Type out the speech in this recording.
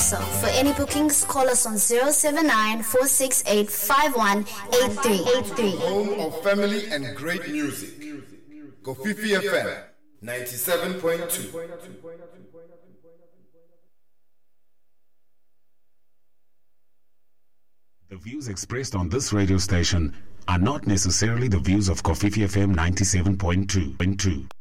also. For any bookings, call us on 079-468-5183. Home of family and great music. Kofifi FM 97.2. The views expressed on this radio station are not necessarily the views of Kofifi FM 97.2.